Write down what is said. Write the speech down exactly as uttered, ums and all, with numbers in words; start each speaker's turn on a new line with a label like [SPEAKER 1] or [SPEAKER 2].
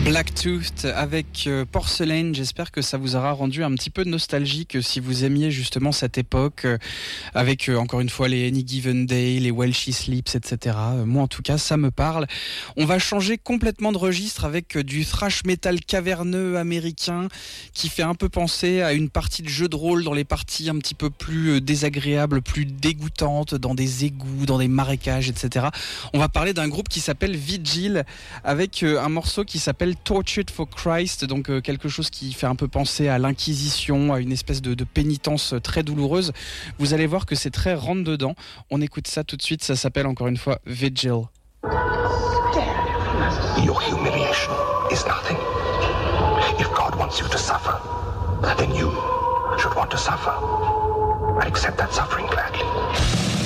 [SPEAKER 1] Blacktooth avec euh, Porcelain, j'espère que ça vous aura rendu un petit peu nostalgique si vous aimiez justement cette époque euh, avec euh, encore une fois les Any Given Day, les While She Sleeps, et cetera. Euh, moi en tout cas ça me parle. On va changer complètement de registre avec euh, du thrash metal caverneux américain qui fait un peu penser à une partie de jeu de rôle dans les parties un petit peu plus euh, désagréables, plus dégoûtantes, dans des égouts, dans des marécages, et cetera. On va parler d'un groupe qui s'appelle Vigil avec euh, un morceau qui s'appelle Tortured for Christ, donc euh, quelque chose qui fait un peu penser à l'Inquisition, à une espèce de, de pénitence très douloureuse. Vous allez voir que c'est très rentre dedans. On écoute ça tout de suite, ça s'appelle encore une fois Vigil.
[SPEAKER 2] Your humiliation is nothing. If God wants you to suffer, then you should want to suffer. I accept that suffering gladly.